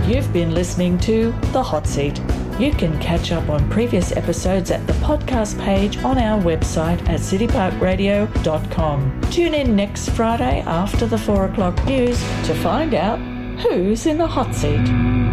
You've been listening to The Hot Seat. You can catch up on previous episodes at the podcast page on our website at cityparkradio.com. Tune in next Friday after the 4 o'clock news to find out who's in the hot seat.